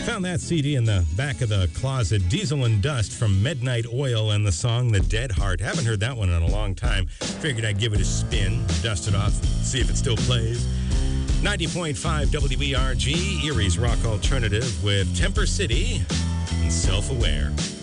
Found that CD in the back of the closet. Diesel and Dust from Midnight Oil and the song The Dead Heart. Haven't heard that one in a long time. Figured I'd give it a spin, dust it off, see if it still plays. 90.5 WBRG, Erie's Rock Alternative with Temper City and Self-Aware.